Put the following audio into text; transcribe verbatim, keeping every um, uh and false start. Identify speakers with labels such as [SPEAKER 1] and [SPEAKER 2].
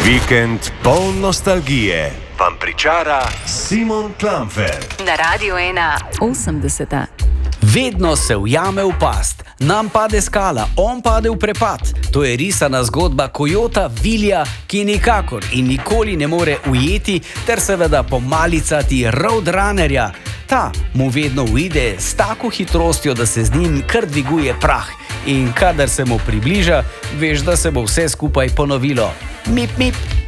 [SPEAKER 1] Vikend poln nostalgije vam pričara Simon Klamfer
[SPEAKER 2] na Radiu ena osemdeseta.
[SPEAKER 3] Vedno se ujame v past, nam pade skala, on pade v prepad. To je risana zgodba Kojota Vilija, ki nikakor in nikoli ne more ujeti, ter seveda pomalicati Roadrunnerja. Ta mu vedno uide s tako hitrostjo, da se z njim kar dviguje prah. In kadar se mu približa, veš, da se bo vse skupaj ponovilo. Mip, mip.